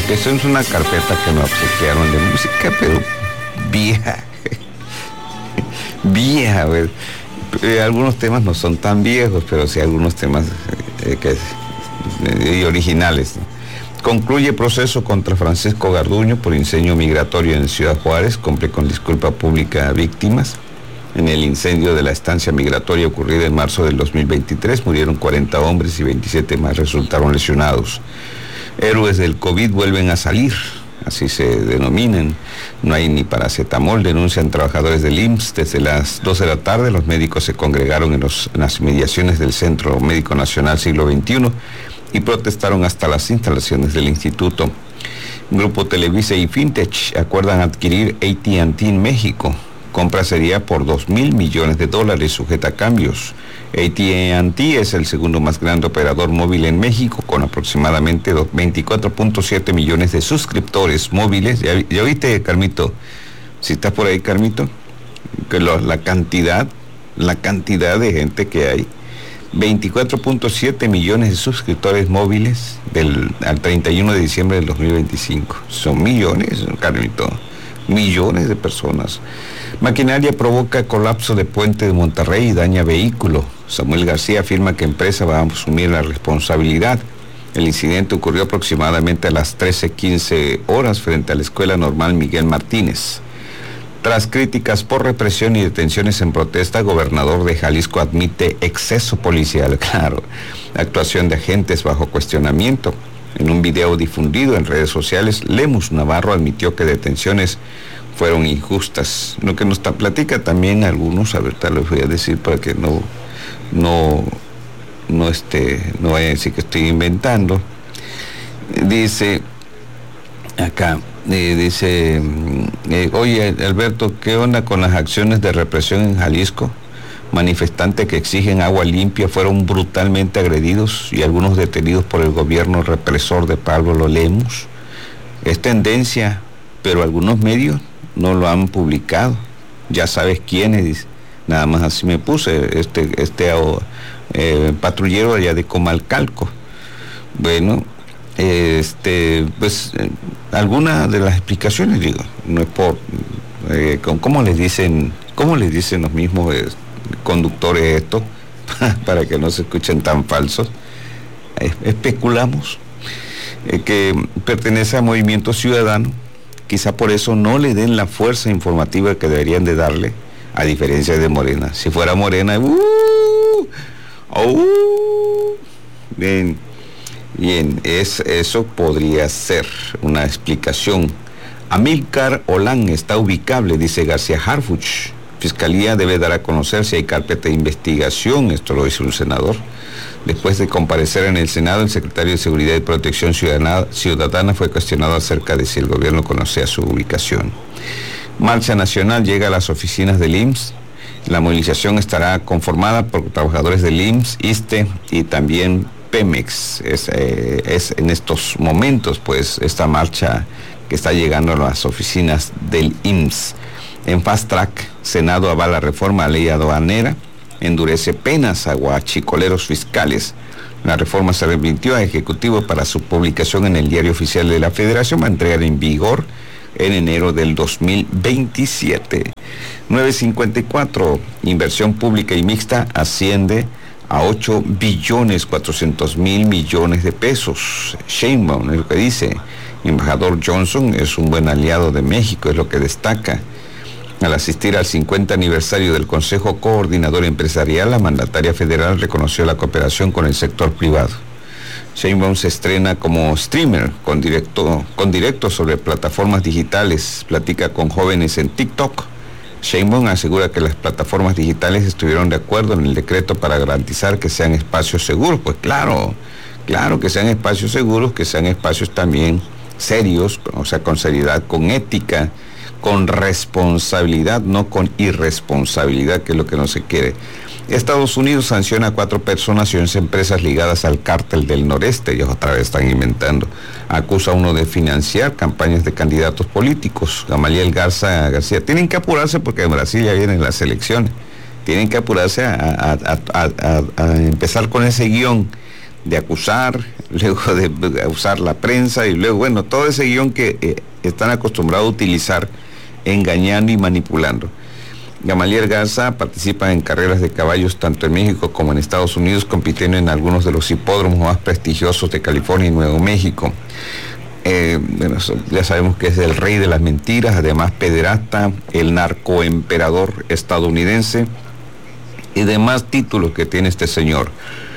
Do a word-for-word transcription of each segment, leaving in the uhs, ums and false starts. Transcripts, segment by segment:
Esa es una carpeta que me obsequiaron de música, pero vieja. Vieja, a ver. Eh, algunos temas no son tan viejos, pero sí algunos temas eh, que, eh, originales, ¿no? Concluye proceso contra Francisco Garduño por incendio migratorio en Ciudad Juárez. Cumple con disculpa pública a víctimas. En el incendio de la estancia migratoria ocurrida en marzo del dos mil veintitrés murieron cuarenta hombres y veintisiete más resultaron lesionados. Héroes del COVID vuelven a salir, así se denominan. No hay ni paracetamol, denuncian trabajadores del I M S S. Desde las doce de la tarde los médicos se congregaron en, los, en las inmediaciones del Centro Médico Nacional Siglo veintiuno y protestaron hasta las instalaciones del instituto. Grupo Televisa y Fintech acuerdan adquirir A T and T en México. Compra sería por dos mil millones de dólares, sujeta a cambios. A T and T es el segundo más grande operador móvil en México, con aproximadamente veinticuatro punto siete millones de suscriptores móviles. ¿Ya, ya oíste, Carmito? Si estás por ahí, Carmito, que lo, la cantidad, la cantidad de gente que hay. veinticuatro punto siete millones de suscriptores móviles del, al treinta y uno de diciembre del dos mil veinticinco. Son millones, Carmito, millones de personas. Maquinaria provoca colapso de puente de Monterrey y daña vehículo. Samuel García afirma que empresa va a asumir la responsabilidad. El incidente ocurrió aproximadamente a las trece quince horas frente a la Escuela Normal Miguel Martínez. Tras críticas por represión y detenciones en protesta, gobernador de Jalisco admite exceso policial. Claro, actuación de agentes bajo cuestionamiento. En un video difundido en redes sociales, Lemus Navarro admitió que detenciones fueron injustas. Lo que nos platica también algunos, a ver, tal les voy a decir para que no, no, no este, no vaya a decir que estoy inventando. Dice acá, eh, dice, eh, oye, Alberto, ¿qué onda con las acciones de represión en Jalisco? Manifestantes que exigen agua limpia fueron brutalmente agredidos y algunos detenidos por el gobierno represor de Pablo Lemus. Es tendencia, pero algunos medios no lo han publicado. Ya sabes quiénes, dice. Nada más así me puse, este, este eh, patrullero allá de Comalcalco. Bueno, este, pues, eh, alguna de las explicaciones, digo, no es por, eh, ¿cómo les dicen, cómo les dicen los mismos eh, conductores esto? Para que no se escuchen tan falsos. Eh, especulamos eh, que pertenece a Movimiento Ciudadano. Quizá por eso no le den la fuerza informativa que deberían de darle, a diferencia de Morena. Si fuera Morena, ¡uh! ¡Uh! Bien, bien, es, eso podría ser una explicación. Amílcar Olán está ubicable, dice García Harfuch. Fiscalía debe dar a conocer si hay carpeta de investigación, esto lo dice un senador. Después de comparecer en el Senado, el secretario de Seguridad y Protección Ciudadana, Ciudadana fue cuestionado acerca de si el gobierno conocía su ubicación. Marcha Nacional llega a las oficinas del I M S S. La movilización estará conformada por trabajadores del I M S S, ISSSTE y también Pemex. Es, eh, es en estos momentos, pues, esta marcha que está llegando a las oficinas del I M S S. En Fast Track, Senado avala reforma a ley aduanera, endurece penas a guachicoleros fiscales. La reforma se remitió a Ejecutivo para su publicación en el Diario Oficial de la Federación, va a entregar en vigor en enero del dos mil veintisiete. nueve cincuenta y cuatro, inversión pública y mixta asciende a ocho billones cuatrocientos mil millones de pesos. Sheinbaum es lo que dice. Embajador Johnson es un buen aliado de México, es lo que destaca. Al asistir al cincuenta aniversario del Consejo Coordinador Empresarial, la mandataria federal reconoció la cooperación con el sector privado. Sheinbaum se estrena como streamer con directo, con directo sobre plataformas digitales, platica con jóvenes en TikTok. Sheinbaum asegura que las plataformas digitales estuvieron de acuerdo en el decreto para garantizar que sean espacios seguros. Pues claro, claro que sean espacios seguros, que sean espacios también serios, o sea, con seriedad, con ética, con responsabilidad, no con irresponsabilidad, que es lo que no se quiere. Estados Unidos sanciona a cuatro personas y once empresas ligadas al cártel del noreste. Ellos otra vez están inventando. Acusa a uno de financiar campañas de candidatos políticos. Gamaliel Garza García. Tienen que apurarse porque en Brasil ya vienen las elecciones. Tienen que apurarse a, a, a, a, a, a empezar con ese guión de acusar, luego de usar la prensa y luego, bueno, todo ese guión que eh, están acostumbrados a utilizar engañando y manipulando. Gamaliel Garza participa en carreras de caballos tanto en México como en Estados Unidos, compitiendo en algunos de los hipódromos más prestigiosos de California y Nuevo México. Eh, bueno, ya sabemos que es el rey de las mentiras, además pederasta, el narcoemperador estadounidense y demás títulos que tiene este señor.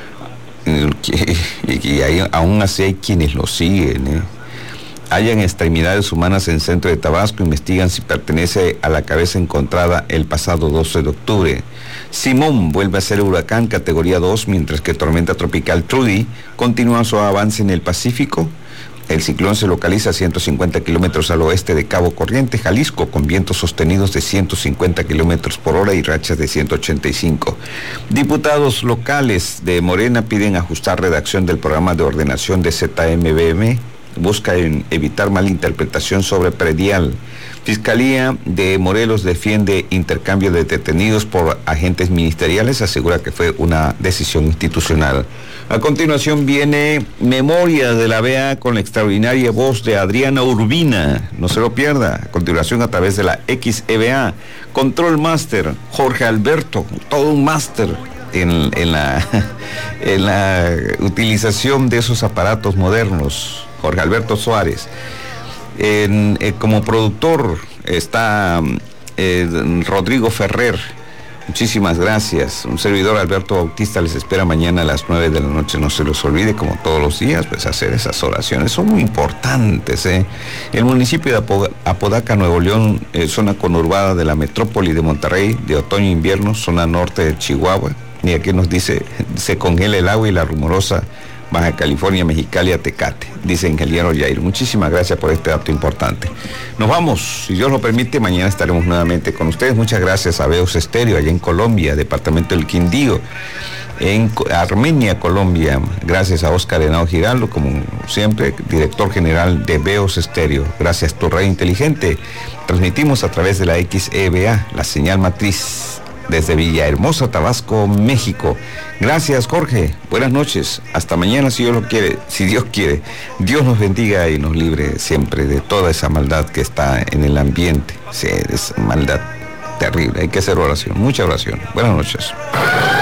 Y, y hay, aún así hay quienes lo siguen, ¿eh? Hallan extremidades humanas en centro de Tabasco, investigan si pertenece a la cabeza encontrada el pasado doce de octubre. Simón vuelve a ser huracán categoría dos, mientras que tormenta tropical Trudy continúa su avance en el Pacífico. El ciclón se localiza a ciento cincuenta kilómetros al oeste de Cabo Corriente, Jalisco, con vientos sostenidos de ciento cincuenta kilómetros por hora y rachas de ciento ochenta y cinco. Diputados locales de Morena piden ajustar redacción del programa de ordenación de Z M B M. Busca en evitar malinterpretación sobre predial. Fiscalía de Morelos defiende intercambio de detenidos por agentes ministeriales, asegura que fue una decisión institucional. A continuación viene Memoria de la V A con la extraordinaria voz de Adriana Urbina. No se lo pierda. A continuación a través de la X E V A. Control Master, Jorge Alberto, todo un máster en, en, la, en la utilización de esos aparatos modernos. Jorge Alberto Suárez. En, eh, como productor está eh, Rodrigo Ferrer. Muchísimas gracias. Un servidor, Alberto Bautista, les espera mañana a las nueve de la noche. No se los olvide, como todos los días, pues hacer esas oraciones. Son muy importantes, ¿eh? El municipio de Apodaca, Nuevo León, eh, zona conurbada de la metrópoli de Monterrey, de otoño-invierno, zona norte de Chihuahua. Y aquí nos dice, se congela el agua y la rumorosa Baja California, Mexicali, Tecate, dice ingeniero Yair. Muchísimas gracias por este dato importante. Nos vamos, si Dios lo permite, mañana estaremos nuevamente con ustedes. Muchas gracias a Veos Estéreo, allá en Colombia, departamento del Quindío, en Armenia, Colombia. Gracias a Oscar Henao Giraldo, como siempre, director general de Veos Estéreo. Gracias, tu radio inteligente. Transmitimos a través de la X E V A, la señal matriz, desde Villahermosa, Tabasco, México. Gracias, Jorge. Buenas noches. Hasta mañana, si Dios lo quiere, si Dios quiere. Dios nos bendiga y nos libre siempre de toda esa maldad que está en el ambiente. Sí, es maldad terrible. Hay que hacer oración, mucha oración. Buenas noches.